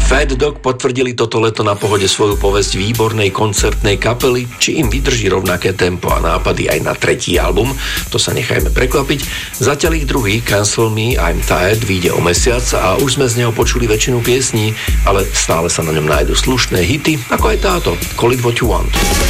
Fat Dog potvrdili toto leto na Pohode svoju povesť výbornej koncertnej kapely, či im vydrží rovnaké tempo a nápady aj na tretí album, to sa nechajme prekvapiť. Zatiaľ ich druhý Cancel Me, I'm Tired vyjde o mesiac a už sme z neho počuli väčšinu piesní, ale stále sa na ňom nájdu slušné hity, ako aj táto Call It What You Want.